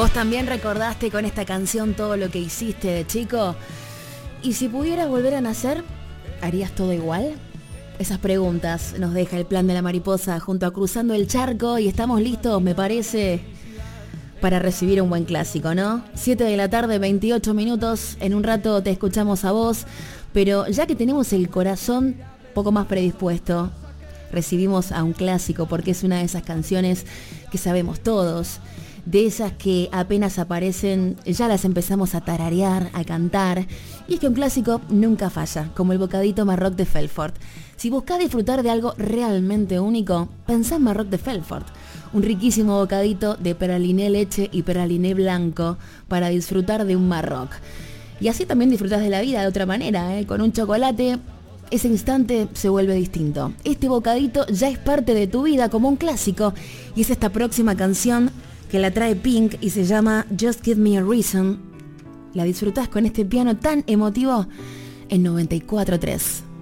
¿Vos también recordaste con esta canción todo lo que hiciste de chico? ¿Y si pudieras volver a nacer, harías todo igual? Esas preguntas nos deja el Plan de la Mariposa junto a Cruzando el Charco y estamos listos, me parece, para recibir un buen clásico, ¿no? 7 de la tarde, 28 minutos, en un rato te escuchamos a vos, pero ya que tenemos el corazón poco más predispuesto, recibimos a un clásico porque es una de esas canciones que sabemos todos, de esas que apenas aparecen ya las empezamos a tararear, a cantar, y es que un clásico nunca falla, como el bocadito Marroc de Felfort. Si buscás disfrutar de algo realmente único, pensá en Marroc de Felfort, un riquísimo bocadito de praliné leche y praliné blanco para disfrutar de un Marroc. Y así también disfrutás de la vida de otra manera, con un chocolate. Ese instante se vuelve distinto. Este bocadito ya es parte de tu vida como un clásico, y es esta próxima canción que la trae Pink y se llama Just Give Me a Reason. La disfrutás con este piano tan emotivo en 94.3.